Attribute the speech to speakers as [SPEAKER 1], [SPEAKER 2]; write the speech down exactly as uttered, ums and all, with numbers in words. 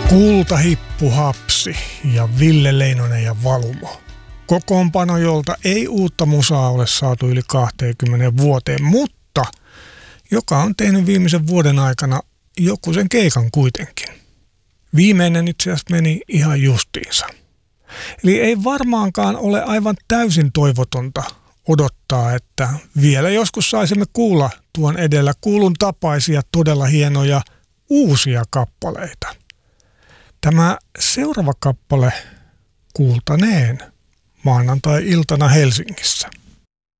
[SPEAKER 1] Kultahippu Hapsi ja Ville Leinonen ja Valumo. Kokoonpano, jolta ei uutta musaa ole saatu yli kaksikymmentä vuoteen, mutta joka on tehnyt viimeisen vuoden aikana joku sen keikan kuitenkin. Viimeinen itse asiassa meni ihan justiinsa. Eli ei varmaankaan ole aivan täysin toivotonta odottaa, että vielä joskus saisimme kuulla tuon edellä kuulun tapaisia todella hienoja uusia kappaleita. Tämä seuraava kappale kuultaneen maanantai-iltana Helsingissä.